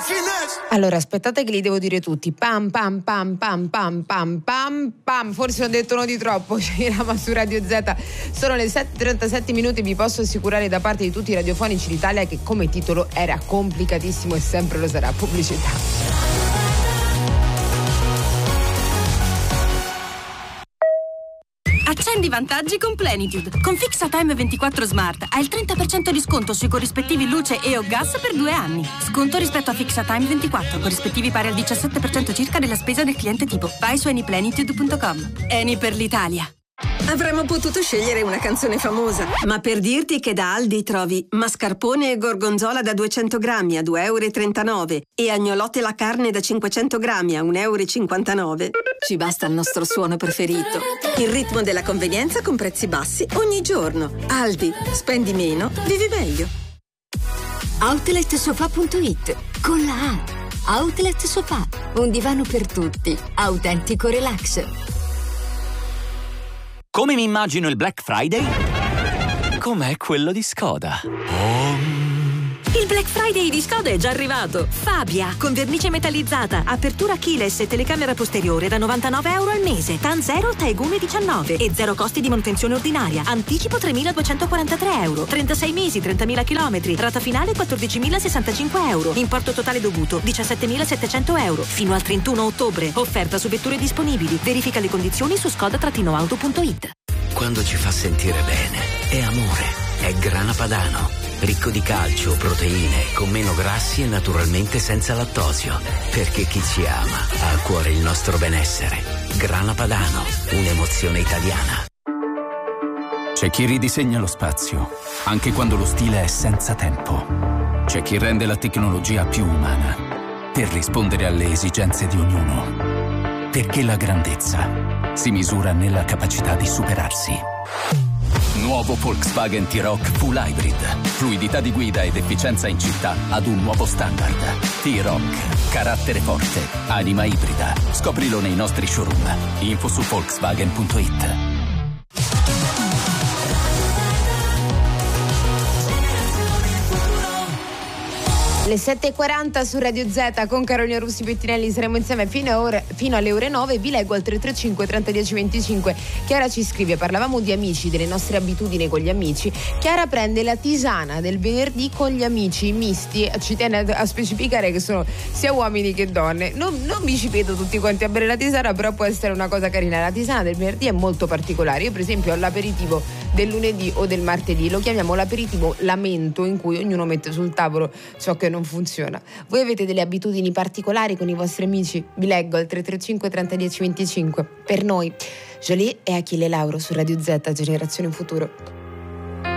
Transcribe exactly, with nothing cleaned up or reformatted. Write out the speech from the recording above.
Allora, aspettate che li devo dire tutti. Pam pam pam pam pam pam pam pam. Forse ho detto uno di troppo. Girama su Radio Z. Sono le sette e trentasette minuti. Vi posso assicurare da parte di tutti i radiofonici d'Italia che come titolo era complicatissimo e sempre lo sarà. Pubblicità. Accendi vantaggi con Plenitude. Con Fixatime ventiquattro Smart hai il trenta per cento di sconto sui corrispettivi luce e o gas per due anni. Sconto rispetto a Fixatime ventiquattro, corrispettivi pari al diciassette per cento circa della spesa del cliente tipo. Vai su anyplenitude punto com. Eni per l'Italia. Avremmo potuto scegliere una canzone famosa, ma per dirti che da Aldi trovi mascarpone e gorgonzola da duecento grammi a due e trentanove euro e agnolotte la carne da cinquecento grammi a un euro e cinquantanove, ci basta il nostro suono preferito. Il ritmo della convenienza con prezzi bassi ogni giorno. Aldi, spendi meno, vivi meglio. outlet sofa punto it con la A. Outlet Sofa, un divano per tutti, autentico relax. Come mi immagino il Black Friday? Com'è quello di Skoda. Oh. Il Black Friday di Skoda è già arrivato. Fabia, con vernice metallizzata, apertura keyless e telecamera posteriore da novantanove euro al mese. TAN zero, Taigume diciannove e zero costi di manutenzione ordinaria. Anticipo tremiladuecentoquarantatré euro. trentasei mesi, trentamila chilometri. Rata finale quattordicimilasessantacinque euro. Importo totale dovuto diciassettemilasettecento euro. Fino al trentuno ottobre. Offerta su vetture disponibili. Verifica le condizioni su skoda auto punto it. Quando ci fa sentire bene, è amore, è Grana Padano. Ricco di calcio, proteine, con meno grassi e naturalmente senza lattosio. Perché chi ci ama ha a cuore il nostro benessere. Grana Padano, un'emozione italiana. C'è chi ridisegna lo spazio, anche quando lo stile è senza tempo. C'è chi rende la tecnologia più umana, per rispondere alle esigenze di ognuno. Perché la grandezza si misura nella capacità di superarsi. Nuovo Volkswagen T-Roc Full Hybrid. Fluidità di guida ed efficienza in città ad un nuovo standard. T-Roc. Carattere forte. Anima ibrida. Scoprilo nei nostri showroom. Info su volkswagen punto it. Le sette e quaranta su Radio Z con Carolina Russi Pettinelli, saremo insieme fino, a ore, fino alle ore nove. Vi leggo al tre tre cinque trenta dieci venticinque. Chiara ci scrive: parlavamo di amici, delle nostre abitudini con gli amici. Chiara prende la tisana del venerdì con gli amici misti, ci tiene a specificare che sono sia uomini che donne. Non, non mi ci vedo tutti quanti a bere la tisana, però può essere una cosa carina. La tisana del venerdì è molto particolare. Io per esempio ho l'aperitivo del lunedì o del martedì, lo chiamiamo l'aperitivo lamento, in cui ognuno mette sul tavolo ciò che non funziona. Voi avete delle abitudini particolari con i vostri amici? Vi leggo al tre tre cinque trenta dieci venticinque. Per noi Jolie e Achille Lauro su Radio Z, Generazione Futuro.